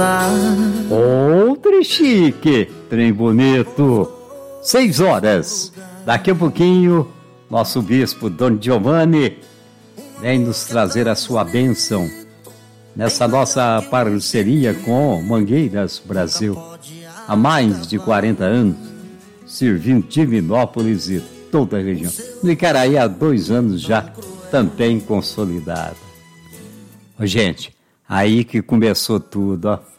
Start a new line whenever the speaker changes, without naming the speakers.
Outro chique, trem bonito. 6 horas. Daqui a pouquinho, nosso bispo Dom Giovanni vem nos trazer a sua bênção nessa nossa parceria com Mangueiras Brasil. Há mais de 40 anos, servindo Divinópolis e toda a região. No Icaraí, há 2 anos já, também consolidado. Gente, aí que começou tudo, ó.